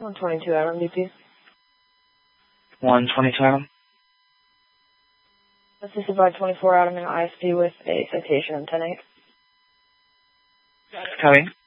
122 Adam, DP. 122 Adam. Assisted by 24 Adam in ISP with a citation of 10-8. Copy.